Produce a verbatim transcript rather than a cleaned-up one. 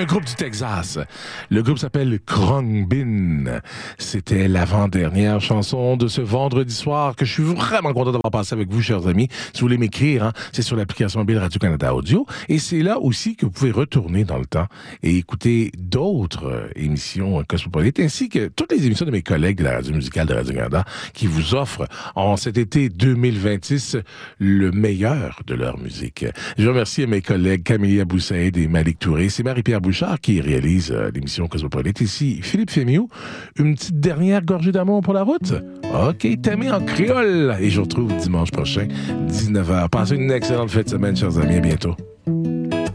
un groupe du Texas. Le groupe s'appelle Khruangbin. C'était l'avant-dernière chanson de ce vendredi soir que je suis vraiment content d'avoir passé avec vous, chers amis. Si vous voulez m'écrire, hein, c'est sur l'application mobile Radio-Canada Audio. Et c'est là aussi que vous pouvez retourner dans le temps et écouter d'autres euh, émissions Cosmopolite, ainsi que toutes les émissions de mes collègues de la radio musicale de Radio-Canada qui vous offrent en cet été deux mille vingt-six le meilleur de leur musique. Je remercie mes collègues Camille Boussaïd et Malik Touré. C'est Marie-Pierre Bouchard qui réalise euh, l'émission Cosmopolite. Ici, Philippe Fémiou. Une petite dernière gorgée d'amour pour la route? OK, t'aimer en créole. Et je vous retrouve dimanche prochain, dix-neuf heures. Passez une excellente fin de semaine, chers amis. À bientôt.